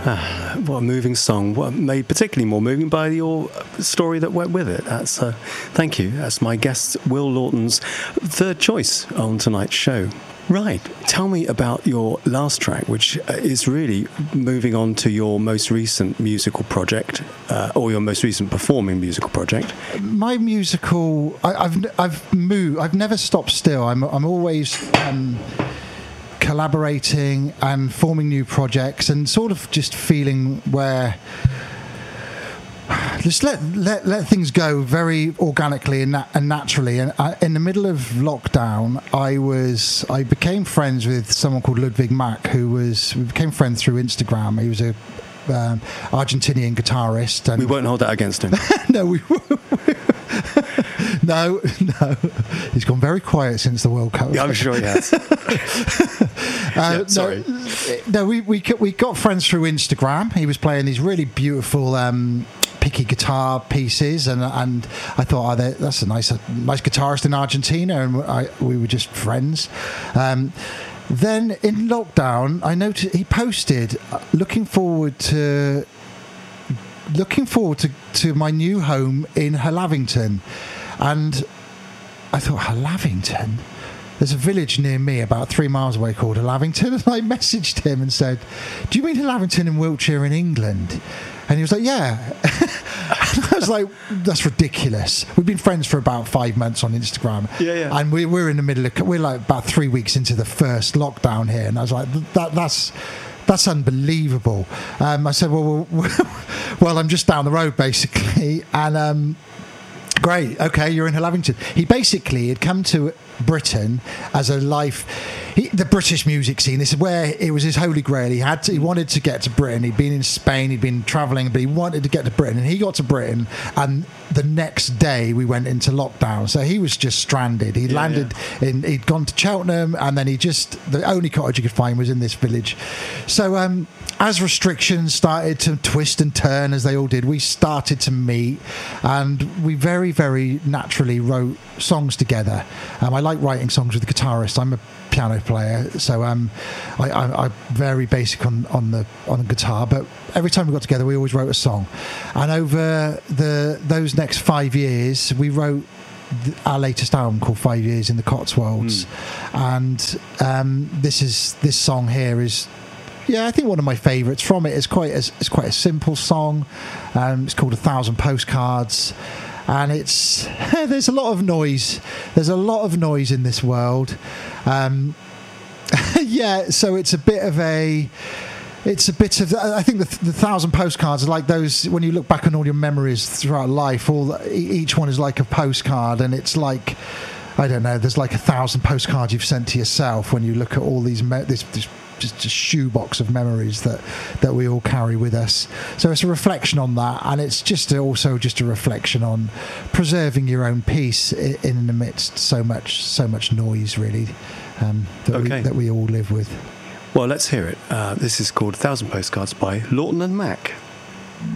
What a moving song. What made particularly more moving by your story that went with it. That's thank you. That's my guest, Will Lawton's third choice on tonight's show. Right. Tell me about your last track, which is really moving on to your most recent musical project, or your most recent performing musical project. My musical, I've moved. I've never stopped still. I'm always collaborating and forming new projects, and sort of just feeling where just let things go very organically and naturally. And in the middle of lockdown, I became friends with someone called Ludwig Mack, we became friends through Instagram. He was a Argentinian guitarist. And we won't hold that against him. No, we won't. No, he's gone very quiet since the World Cup. Yeah, I'm sure he has. Sorry. No, we got friends through Instagram. He was playing these really beautiful picky guitar pieces, and I thought, that's a nice guitarist in Argentina, and we were just friends. Then in lockdown, I noticed he posted looking forward to my new home in Hallavington. And I thought, Hallavington? There's a village near me about 3 miles away called Hallavington. And I messaged him and said, do you mean Hallavington in Wiltshire in England? And he was like, yeah. And I was like, that's ridiculous. We've been friends for about 5 months on Instagram. Yeah. And we're in the middle of, we're like about 3 weeks into the first lockdown here. And I was like, that's unbelievable. I said, well, I'm just down the road, basically. And great, okay, you're in Hallavington. He basically had come to Britain as a the British music scene. This is where it was his holy grail. He wanted to get to Britain. He'd been in Spain, he'd been travelling, but he wanted to get to Britain. And he got to Britain, and the next day we went into lockdown. So he was just stranded. He landed he'd gone to Cheltenham, and then the only cottage he could find was in this village. So as restrictions started to twist and turn, as they all did, we started to meet, and we very, very naturally wrote songs together. I like writing songs with the guitarist. I'm a piano player, so I'm very basic on the guitar. But every time we got together, we always wrote a song. And over those next 5 years, we wrote our latest album called 5 Years in the Cotswolds. And this song here is, I think one of my favourites from it. It's quite a simple song. It's called 1,000 Postcards, and there's a lot of noise. There's a lot of noise in this world. So it's a bit of I think the 1,000 postcards are like those when you look back on all your memories throughout life. Each one is like a postcard, and it's like, I don't know, there's like 1,000 postcards you've sent to yourself when you look at all these this just a shoebox of memories that we all carry with us. So it's a reflection on that, and it's also a reflection on preserving your own peace in the midst so much noise, really, that we all live with. Well, let's hear it. This is called 1,000 Postcards by Lawton and Mack.